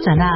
सूचना।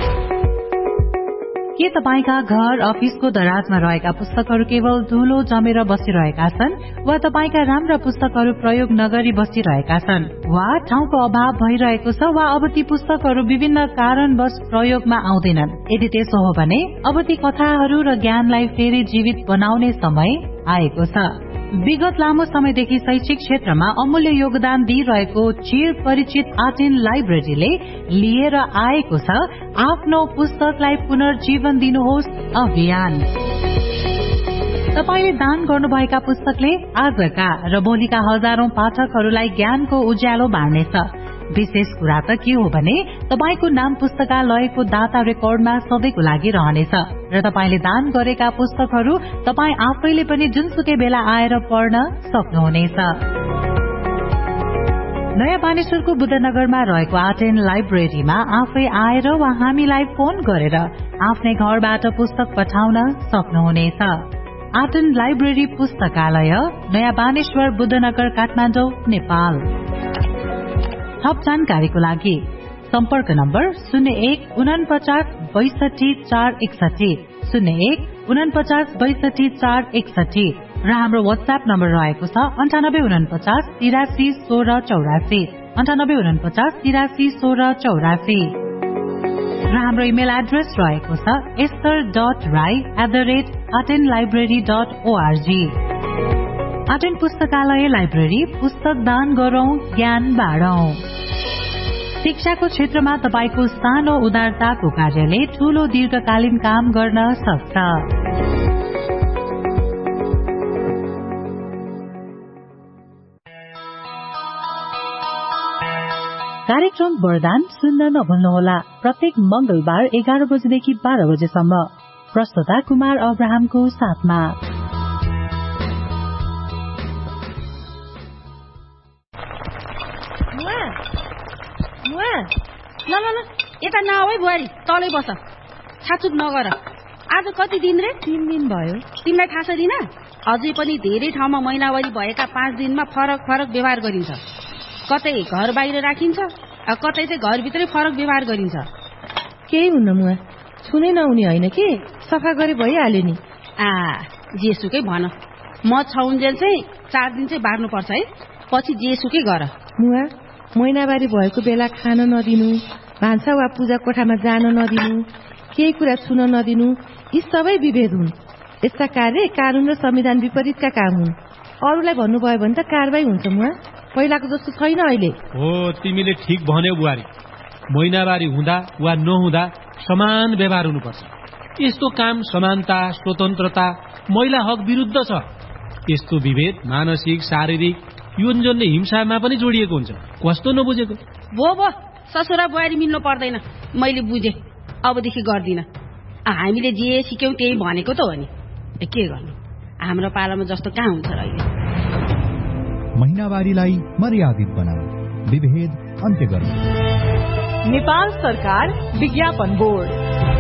के तपाईका घर अफिसको दराजमा रहेका पुस्तकहरू केवल धुलो जमेर बसिरहेका छन् वा तपाईका राम्रा पुस्तकहरू प्रयोग नगरी बसिरहेका छन् वा ठाउँको अभाव भइरहेको छ वा अब ती पुस्तकहरू विभिन्न कारणवश प्रयोगमा आउँदैनन्? यदि त्यसो हो भने अब ती कथाहरू र ज्ञानलाई फेरि जीवित बनाउने समय आएको छ। विगत लामो समयदेखि शैक्षिक क्षेत्रमा अमूल्य योगदान दिइरहेको चिर परिचित आर्ट लाइब्रेरीले लिएर आएको छ आफ्नो पुस्तकलाई पुनर्जीवन दिनुहोस् अभियान। तपाईले दान गर्नुभएका पुस्तकले आजका र भोलिका हजारौं पाठकहरूलाई ज्ञानको उज्यालो बाँड्नेछ। विशेष कुरा त के हो भने तपाईको नाम पुस्तकालयको दाता रेकर्डमा सधैँको लागि रहनेछ र तपाईले दान गरेका पुस्तकहरू तपाई आफैले पनि जुनसुकै बेला आएर पढ्न सक्नुहुनेछ। नयाँ बानेश्वरको बुद्धनगरमा रहेको आर्ट लाइब्रेरीमा आफै आएर वा हामीलाई फोन गरेर आफ्नै घरबाट पुस्तक पठाउन सक्नुहुनेछ। आर्ट लाइब्रेरी पुस्तकालय, नयाँ बानेश्वर, बुद्धनगर, काठमाडौँ, नेपाल। थप जानकारीको लागि सम्पर्क नम्बर 014962 461 र हाम्रो वाट्सएप नम्बर रहेको छ 9849 83 16 84 9849 र हाम्रो इमेल एड्रेस रहेको छ esther.rai@artandlibrary.org। आर्ट पुस्तकालय लाइब्रेरी, पुस्तक दान गरौं, ज्ञान बाँडौं। शिक्षाको क्षेत्रमा तपाईको सानो उदारताको कार्यले ठूलो दीर्घकालीन काम गर्न सक्छ। कार्यक्रम वरदान सुन्न नभुल्नुहोला। प्रत्येक मंगलबार 11 बजेदेखि 12 बजेसम्म प्रस्तुता कुमार अब्राहमको साथमा। ल यता नआऊ है बुहारी, तलै बस, छाचुक नगर। आज कति दिन रे? 3 दिन भयो। तिमीलाई थाहा छ दिन? अझै पनि धेरै ठाउँमा महिनावारी भएका 5 दिनमा फरक फरक व्यवहार गरिन्छ। कतै घर बाहिर राखिन्छ, कतै चाहिँ घरभित्रै फरक व्यवहार गरिन्छ। केही हुन्न मुआ, छुनै नहुने होइन कि, सफा गरे भइहाल्यो नि। जेसुकै भन, म छाउन्जेल चाहिँ 4 दिन चाहिँ बार्नुपर्छ है, पछि जेसुकै गर। मुआ, महिनावारी भएको बेला खान नदिनु, भान्सा वा पूजा कोठामा जान नदिनु, केही कुरा छुन नदिनु, यी सबै विभेद हुन्। यस्ता कार्य कानून र संविधान विपरीतका काम हुन्। अरूलाई भन्नुभयो भने त कारबाही हुन्छ मुआ, पहिलाको जस्तो छैन अहिले। हो, तिमीले ठिक भन्यौ बुहारी। महिनावारी हुँदा वा नहुँदा समान व्यवहार हुनुपर्छ। यस्तो काम समानता, स्वतन्त्रता, महिला हक विरुद्ध छ। यस्तो विभेद मानसिक, शारीरिक, यौन हिंसामा पनि जोडिएको हुन्छ। कस्तो नबुझेको? भो ससुरा बुहारी मिल्नु पर्दैन, मैले बुझे, अबदेखि गर्दिन। हामीले जे सिक्यौं त्यही भनेको त हो नि, के गर्नु, हाम्रो पालामा जस्तो कहाँ हुन्छ र अहिले। महिनावारीलाई मर्यादित बनाऊ, विभेद अन्त्य गर्नु। नेपाल सरकार विज्ञापन बोर्ड।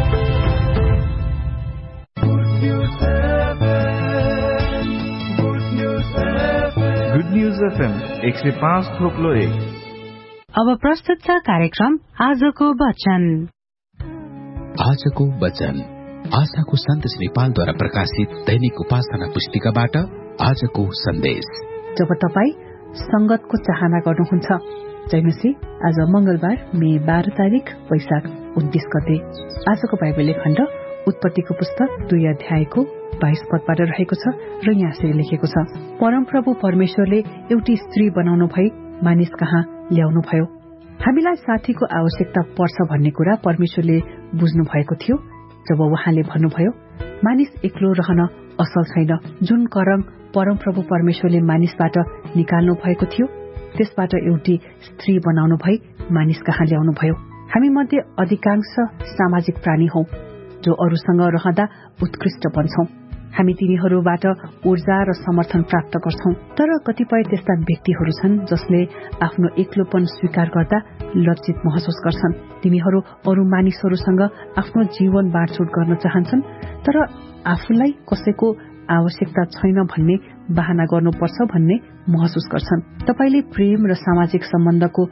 Good news FM 105.1। अब प्रस्तुत छ कार्यक्रम आजको वचन। आजको वचन आशाको सन्देश नेपालद्वारा प्रकाशित दैनिक उपासना पुस्तिकाबाट आजको सन्देश। जब तपाई संगतको चाहना गर्नुहुन्छ, जयमसी आज मंगलबार मे 12 तारिक वैशाख 29 गते। आजको बाइबल खण्ड उत्पत्तिको पुस्तक 2 अध्यायको 22 पदबाट रहेको छ र यहाँ यसरी लेखेको छ, परमप्रभु परमेश्वरले एउटी स्त्री बनाउनु भई मानिस कहाँ ल्याउनु भयो। हामीलाई साथीको आवश्यकता पर्छ भन्ने कुरा परमेश्वरले बुझ्नु भएको थियो जब उहाँले भन्नुभयो, मानिस एक्लो रहन असल छैन। जुन करम परमप्रभु परमेश्वरले मानिसबाट निकाल्नु भएको थियो, त्यसबाट एउटी स्त्री बनाउनु भई मानिस कहाँ ल्याउनु भयो। हामी मध्ये अधिकांश सामाजिक प्राणी हौ जो अरूसँग रहँदा उत्कृष्ट बन्छौं। हामी तिनीहरूबाट ऊर्जा र समर्थन प्राप्त गर्छौं। तर कतिपय त्यस्ता व्यक्तिहरू छन् जसले आफ्नो एक्लोपन स्वीकार गर्दा लज्जित महसुस गर्छन्। तिनीहरू अरू मानिसहरूसँग आफ्नो जीवन बाँडचुँड गर्न चाहन्छन्, तर आफूलाई कसैको आवश्यकता छैन भन्ने बहाना गर्नुपर्छ भन्ने महसुस गर्छन्। तपाईले प्रेम र सामाजिक सम्बन्धको